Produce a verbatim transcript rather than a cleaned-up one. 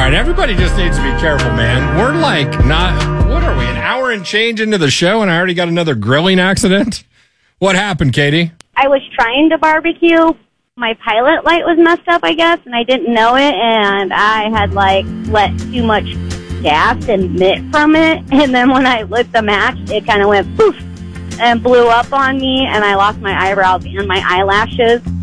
right, everybody just needs to be careful, man. We're like not, what are we, an hour and change into the show and I already got another grilling accident? What happened, Katie? I was trying to barbecue. My pilot light was messed up, I guess, and I didn't know it, and I had, like, let too much gas emit from it, and then when I lit the match, it kind of went poof and blew up on me, and I lost my eyebrows and my eyelashes.